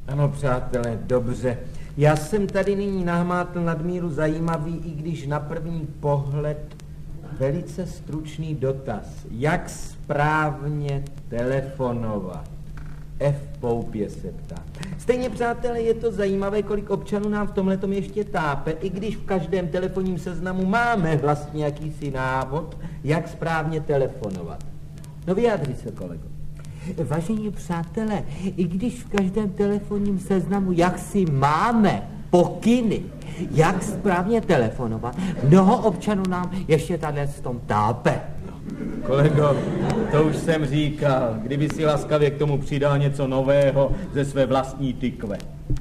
Ano, přátelé, dobře. Já jsem tady nyní nahmátl nadmíru zajímavý, i když na první pohled velice stručný dotaz. Jak správně telefonovat? F. Poupě se ptá. Stejně, přátelé, je to zajímavé, kolik občanů nám v tomhletom ještě tápe, i když v každém telefonním seznamu máme vlastně jakýsi návod, jak správně telefonovat. No vyjádři se, kolego. Vážení přátelé, i když v každém telefonním seznamu jaksi máme pokyny, jak správně telefonovat, mnoho občanů nám ještě tady v tom tápe. Kolego, to už jsem říkal, kdyby si laskavě k tomu přidal něco nového ze své vlastní tykve.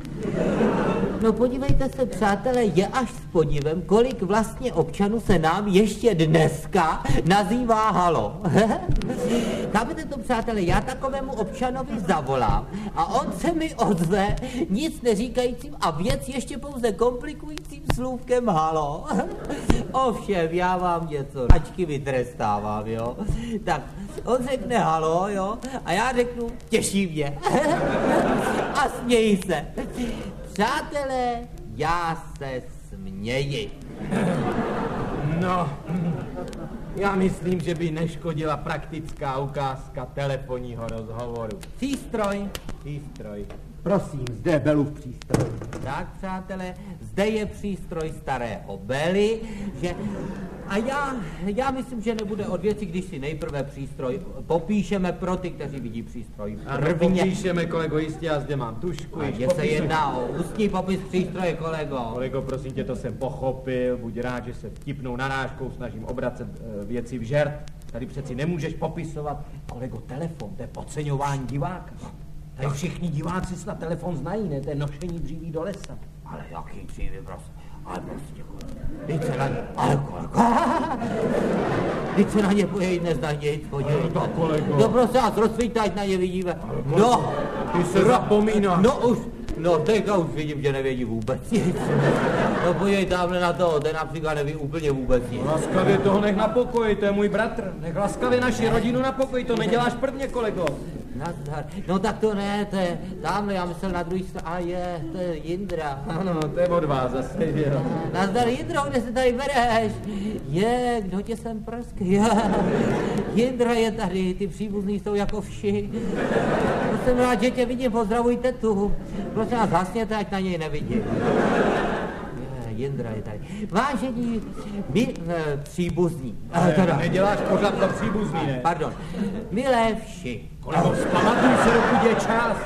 No podívejte se, přátelé, je až s podívem, kolik vlastně občanů se nám ještě dneska nazývá halo. Chápete to, přátelé, já takovému občanovi zavolám a on se mi ozve nic neříkajícím a věc ještě pouze komplikujícím slůvkem halo. Ovšem, já vám něco ačky vytrestávám, jo. Tak, on řekne halo, jo, a já řeknu těší mě. A smějí se. Přátelé, já se směji. No, já myslím, že by neškodila praktická ukázka telefonního rozhovoru. Přístroj. Prosím, zde je Belův přístroj. Tak, přátelé, zde je přístroj starého Bely, že... A já myslím, že nebude od věci, když si nejprve přístroj popíšeme pro ty, kteří vidí přístroj prvně. Popíšeme, kolego, jistě, já zde mám tušku. A se jedná o ústní popis přístroje, kolego. Kolego, prosím tě, to jsem pochopil, buď rád, že se vtipnou narážkou snažím obracet věci v žert. Tady přeci nemůžeš popisovat. Kolego, telefon, to je podceňování diváka. Tady všichni diváci snad telefon znají, ne? To je nošení dříví do lesa. Ale jaký dříví, prostě. Ale prostě, teď se na ně, ale kolego, teď se na ně pojď, neznají nic, podívej. No, kolego. No prostě, a rozsvíťte, ať na ně vidíme. No, ty se zapomínáš. No už, no teďka už vidím, že nevědí vůbec nic. No podívej tamhle na to, ten například neví úplně vůbec nic. Laskavě toho nech na pokoji, to je můj bratr. Nech laskavě naši rodinu na pokoji, to neděláš prvně, kolego. Nazdar. No tak to ne, to je tamhle, já myslel na druhý straně, a je, to je Jindra. Ano, to je od vás zase, jo. Nazdar, Jindro, kde se tady bereš? Je, kdo tě sem prsk? Jindra je tady, ty příbuzný jsou jako vši. To jsem rád, že tě vidím, pozdravujte tu. Prosím vás, hasněte, ať na něj nevidím. Jindra je tady. Vážení, my příbuzní. Neděláš pořád za příbuzný, ne? Pardon. Milé vši. Kolego, vzpamatuj se, dokud je čas.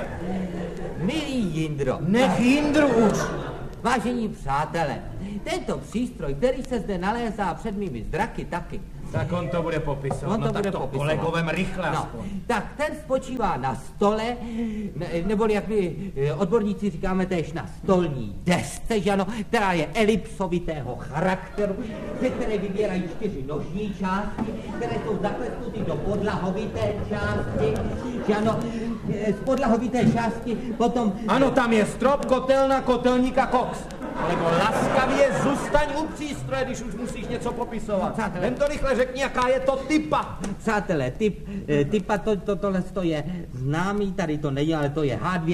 Milý Jindro. Nech Jindru už. Vážení přátelé, tento přístroj, který se zde nalézá před mými zraky taky. Tak on to bude popisovat. No tak to kolegovem rychle. No, tak ten spočívá na stole, neboli jak my odborníci říkáme též na stolní desce, že ano, která je elipsovitého charakteru, ze které vybírají 4 nožní části, které jsou zaklesnuty do podlahovité části, že ano, z podlahovité části potom... Ano, tam je strop, kotelna, kotelník a koks. Kolego, laskavě zůstaň u přístroje, když už musíš něco popisovat. Jen to rychle řekni, jaká je to typa. Přátelé, typa tohle je známý, tady to není, ale to je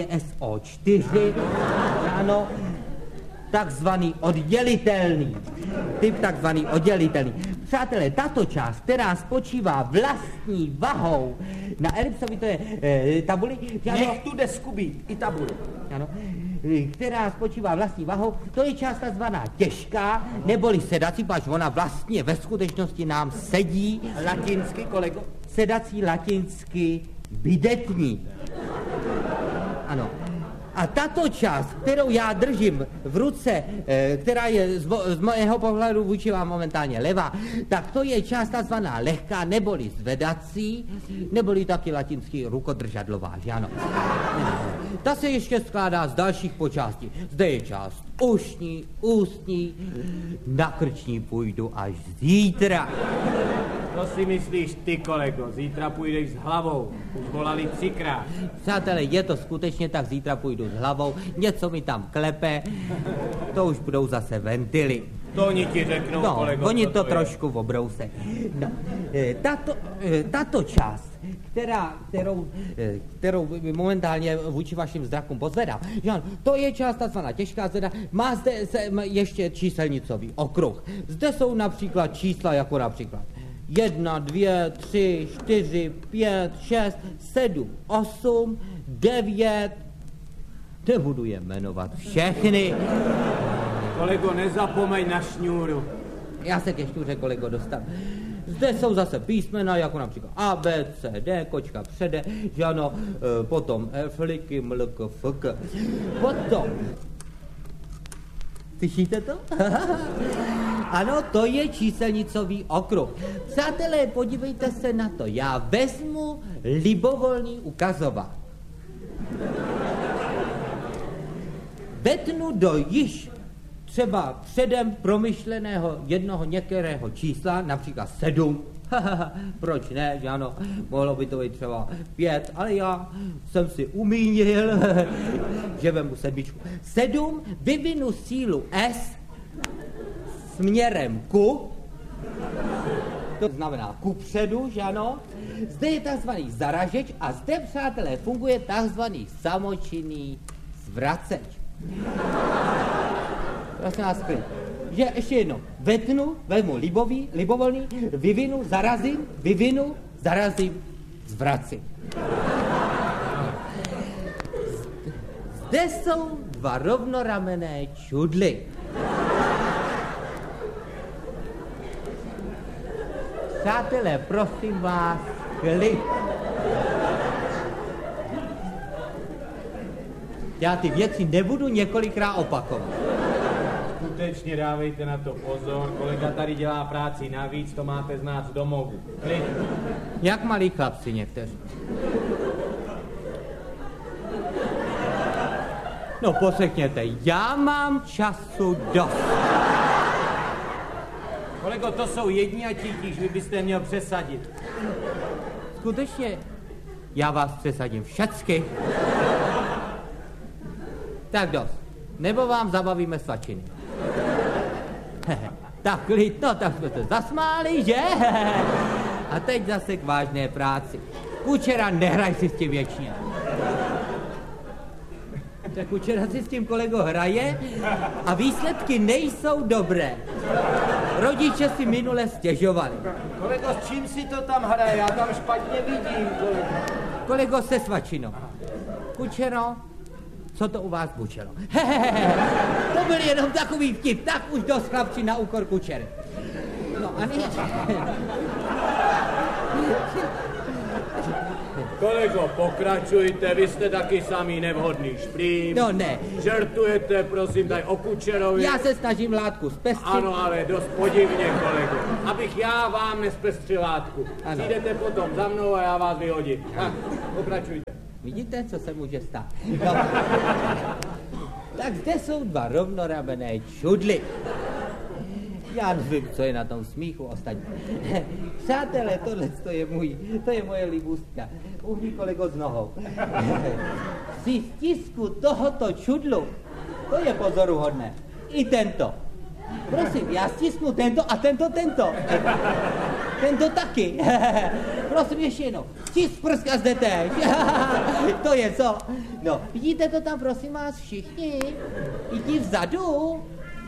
H2SO4, ano, takzvaný oddělitelný. Typ takzvaný oddělitelný. Přátelé, tato část, která spočívá vlastní vahou na elipsovité tabuli... Nech tu desku být, i tabuli. Ano, která spočívá vlastní vahou, to je část takzvaná těžká, neboli sedací, pač ona vlastně ve skutečnosti nám sedí. Latinsky, kolego? Sedací latinsky bidetní. Ano. A tato část, kterou já držím v ruce, která je z mého pohledu vůči vám momentálně levá, tak to je část takzvaná lehká, neboli zvedací, neboli taky latinsky rukodržadlová, že ano. Ta se ještě skládá z dalších počástí. Zde je část ušní, ústní, na krční půjdu až zítra. Co si myslíš ty, kolego? Zítra půjdeš s hlavou. Už volali 3krát. Přátelé, je to skutečně tak, zítra půjdu s hlavou, něco mi tam klepe, to už budou zase ventily. To oni ti řeknou, No, kolego. oni to je. trošku obrousej. No, tato část, kterou momentálně vůči vašim zrakům pozvedám, že ano, to je část takzvaná těžká zvěda, má zde ještě číselnicový okruh. Zde jsou například čísla jako například 1, 2, 3, 4, 5, 6, 7, 8, 9, nebudu je jmenovat všechny. Kolego, nezapomeň na šňůru. Já se ke šňůře, kolego, dostanu. Zde jsou zase písmena, jako například A, B, C, D, kočka přede, že ano, potom F, liky, mlk, fk. Potom, slyšíte to? Ano, to je číselnicový okruh. Přátelé, podívejte se na to. Já vezmu libovolný ukazovák. Vetnu do již třeba předem promyšleného jednoho některého čísla, například 7. Proč ne, že ano, mohlo by to být třeba 5, ale já jsem si umínil, že vemu 7. 7 vyvinu sílu S směrem ku, to znamená kupředu, že ano. Zde je takzvaný zaražeč a zde, přátelé, funguje takzvaný samočinný zvraceč. Prosím vás, klid. Že ještě jedno, vezmu libovolný, vyvinu, zarazím, zvracím. Zde jsou dva rovnoramenné čudly. Přátelé, prosím vás, klid. Já ty věci nebudu několikrát opakovat. Skutečně dávejte na to pozor, kolega tady dělá práci navíc, to máte znát z domovu. Klid. Jak malí chlapci někteří. No poslechněte, já mám času dost. Kolego, to jsou jedni a títiž, vy byste měl přesadit. Skutečně, já vás přesadím všecky. Tak dost. Nebo vám zabavíme svačiny. Tak klid, no tak jsme se zasmáli, že? A teď zase k vážné práci. Kučera, nehraj si s tím věčně. Tak Kučera si s tím, kolego, hraje a výsledky nejsou dobré. Rodiče si minule stěžovali. Kolego, s čím si to tam hraje? Já tam špatně vidím, kolego. Kolego, se svačinou. Kučero, co to u vás bučelo? To byl jenom takový vtip, tak už dost chlapci na úkor Kučery. No a ne... Kolego, pokračujte, vy jste taky samý nevhodný šplím. No ne. Žertujete, prosím, tady o Kučerovi. Já se snažím látku zpestřit. Ano, ale dost podivně, kolego. Abych já vám nespestřil látku. Ano. Přijdete potom za mnou a já vás vyhodím. Tak, pokračujte. Vidíte, co se může stát? No. Tak zde jsou dva rovnoramenné čudly. Já nevím, co je na tom smíchu ostatní. Přátelé, tohle to je moje libůstka. Uhni, kolego, s nohou. Při stisku tohoto čudlu, to je pozoruhodné. I tento. Prosím, já stisknu tento a tento. Tento taky. Prosím, ještě jednou. Stisk prska zde též. To je co? No, vidíte to tam, prosím vás, všichni? I ti vzadu?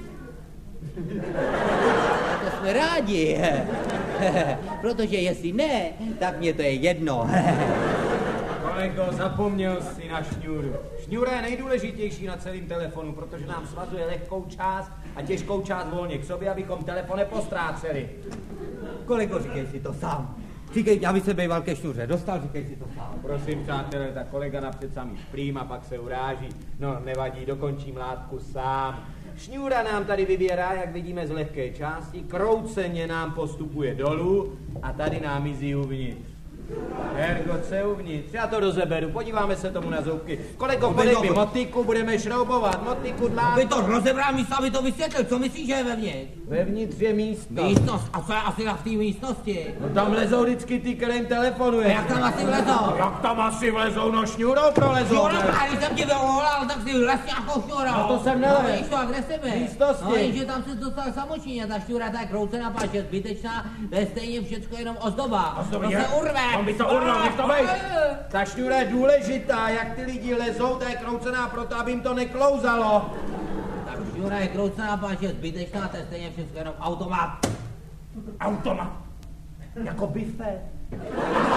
To jsme rádi. Protože jestli ne, tak mě to je jedno. Kolego, zapomněl si na šňůru. Šňůra je nejdůležitější na celém telefonu, protože nám svazuje lehkou část a těžkou část volně k sobě, abychom telefon nepostráceli. Kolego, říkej si to sám. Říkej, aby se býval ke šňůře dostal, říkej si to sám. Prosím, přátelé, tak kolega napřed samý šplím a pak se uráží. No, nevadí, dokončím látku sám. Šňůra nám tady vybírá, jak vidíme, z lehké části, krouceně nám postupuje dolů a tady nám mizí uvnitř. Hergo, co je uvnitř? Já to rozeberu, podíváme se tomu na zubky. Kolego, podej mi motiku, budeme šroubovat. Motiku, dlátko. Aby to rozebral místo, aby to vysvětlil. Co myslíš, že je vevnitř? Vevnitř je místo. Místnost? A co je asi na té místnosti? No tam lezou vždycky ty, kterým telefonuje. Jak tam asi vlezou? Jak tam asi vlezou? No šňůrou prolezou. Šňůrou, a když jsem tě vyvolal, tak si vlez nějakou šňůrou. No to jsem nelez. No víš to, a kde jsi byl? Místnosti. No jenže tam se dostal samočíně, ta šňůra ta je kroucená, páč je zbytečná, to je stejně všecko jenom ozdoba. To se urve. On by to urval, nech to bejt. Ta šňůra je důležitá, jak ty lidi lezou, ta je kroucená proto, aby jim to neklouzalo. Ta šňůra je kroucená, páč je zbytečná, to je stejně všecko jenom automat. Automat. Jako bifet.